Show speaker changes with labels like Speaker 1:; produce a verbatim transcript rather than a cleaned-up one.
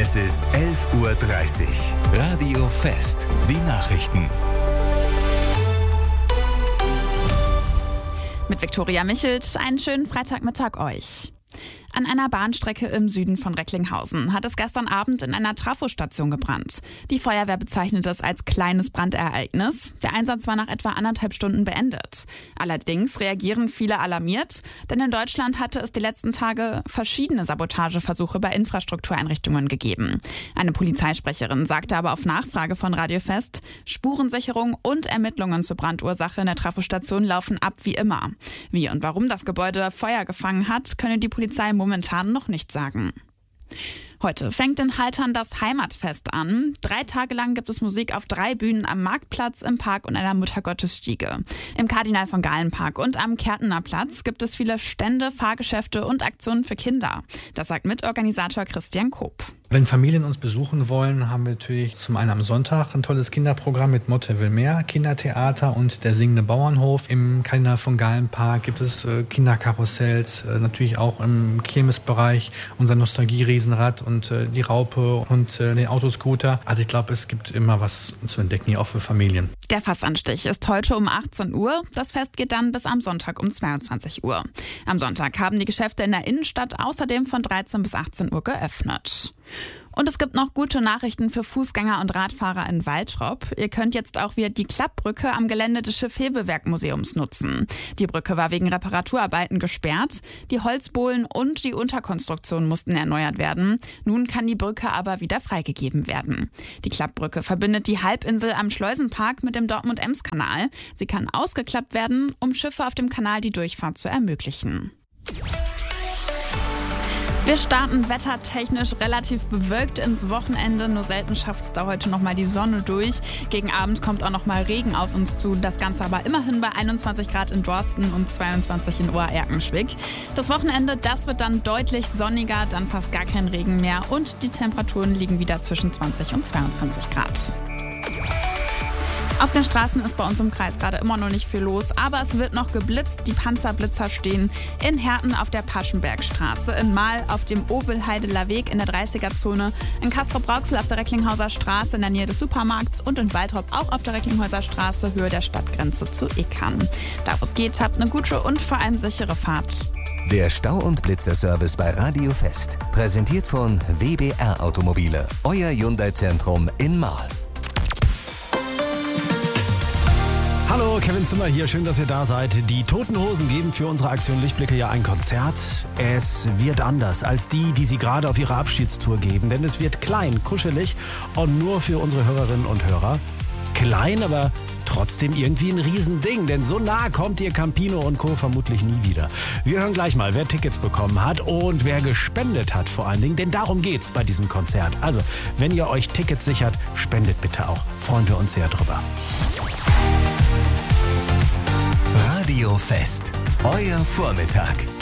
Speaker 1: Es ist elf Uhr dreißig. Radio Fest. Die Nachrichten.
Speaker 2: Mit Viktoria Michelt, einen schönen Freitagmittag euch. An einer Bahnstrecke im Süden von Recklinghausen hat es gestern Abend in einer Trafostation gebrannt. Die Feuerwehr bezeichnet es als kleines Brandereignis. Der Einsatz war nach etwa anderthalb Stunden beendet. Allerdings reagieren viele alarmiert, denn in Deutschland hatte es die letzten Tage verschiedene Sabotageversuche bei Infrastruktureinrichtungen gegeben. Eine Polizeisprecherin sagte aber auf Nachfrage von Radio Fest, Spurensicherung und Ermittlungen zur Brandursache in der Trafostation laufen ab wie immer. Wie und warum das Gebäude Feuer gefangen hat, könne die Polizei momentan noch nicht sagen. Heute fängt in Haltern das Heimatfest an. Drei Tage lang gibt es Musik auf drei Bühnen am Marktplatz, im Park und einer Muttergottesstiege. Im Kardinal von Galen Park und am Kärntner Platz gibt es viele Stände, Fahrgeschäfte und Aktionen für Kinder. Das sagt Mitorganisator Christian Koop.
Speaker 3: Wenn Familien uns besuchen wollen, haben wir natürlich zum einen am Sonntag ein tolles Kinderprogramm mit Motte will mehr, Kindertheater und der singende Bauernhof. Im Kardinal von Galen Park gibt es äh, Kinderkarussells, äh, natürlich auch im Kirmesbereich unser Nostalgie-Riesenrad und äh, die Raupe und äh, den Autoscooter. Also ich glaube, es gibt immer was zu entdecken, hier auch für Familien.
Speaker 2: Der Fassanstich ist heute um achtzehn Uhr. Das Fest geht dann bis am Sonntag um zweiundzwanzig Uhr. Am Sonntag haben die Geschäfte in der Innenstadt außerdem von dreizehn bis achtzehn Uhr geöffnet. Und es gibt noch gute Nachrichten für Fußgänger und Radfahrer in Waltrop. Ihr könnt jetzt auch wieder die Klappbrücke am Gelände des Schiff-Hebewerk-Museums nutzen. Die Brücke war wegen Reparaturarbeiten gesperrt. Die Holzbohlen und die Unterkonstruktion mussten erneuert werden. Nun kann die Brücke aber wieder freigegeben werden. Die Klappbrücke verbindet die Halbinsel am Schleusenpark mit dem Dortmund-Ems-Kanal. Sie kann ausgeklappt werden, um Schiffe auf dem Kanal die Durchfahrt zu ermöglichen. Wir starten wettertechnisch relativ bewölkt ins Wochenende. Nur selten schafft es da heute nochmal die Sonne durch. Gegen Abend kommt auch nochmal Regen auf uns zu. Das Ganze aber immerhin bei einundzwanzig Grad in Dorsten und zweiundzwanzig in Ohr-Erkenschwick. Das Wochenende, das wird dann deutlich sonniger, dann fast gar kein Regen mehr. Und die Temperaturen liegen wieder zwischen zwanzig und zweiundzwanzig Grad. Auf den Straßen ist bei uns im Kreis gerade immer noch nicht viel los, aber es wird noch geblitzt. Die Panzerblitzer stehen in Herten auf der Paschenbergstraße, in Mahl auf dem Ovelheideler Weg in der dreißiger-Zone, in Castrop-Rauxel auf der Recklinghauser Straße in der Nähe des Supermarkts und in Waltrop auch auf der Recklinghauser Straße, Höhe der Stadtgrenze zu Ickern. Da wo es geht, habt eine gute und vor allem sichere Fahrt.
Speaker 1: Der Stau- und Blitzerservice bei Radio Fest. Präsentiert von W B R Automobile. Euer Hyundai-Zentrum in Mahl.
Speaker 4: Hallo, Kevin Zimmer hier, schön, dass ihr da seid. Die Toten Hosen geben für unsere Aktion Lichtblicke ja ein Konzert. Es wird anders als die, die sie gerade auf ihrer Abschiedstour geben, denn es wird klein, kuschelig und nur für unsere Hörerinnen und Hörer. Klein, aber trotzdem irgendwie ein Riesending, denn so nah kommt ihr Campino und Co. vermutlich nie wieder. Wir hören gleich mal, wer Tickets bekommen hat und wer gespendet hat vor allen Dingen, denn darum geht's bei diesem Konzert. Also, wenn ihr euch Tickets sichert, spendet bitte auch. Freuen wir uns sehr drüber.
Speaker 1: Radio Fest. Euer Vormittag.